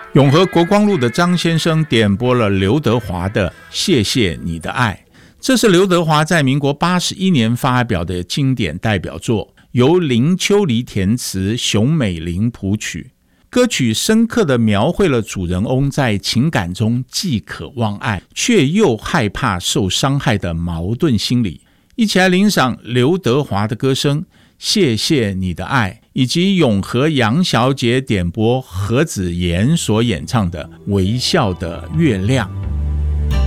永和国光路的张先生点播了刘德华的《谢谢你的爱》，这是刘德华在民国81年发表的经典代表作，由林秋离填词，熊美玲谱曲。歌曲深刻地描绘了主人翁在情感中既渴望爱，却又害怕受伤害的矛盾心理。一起来欣赏刘德华的歌声《谢谢你的爱》，以及永和杨小姐点播何子妍所演唱的《微笑的月亮》。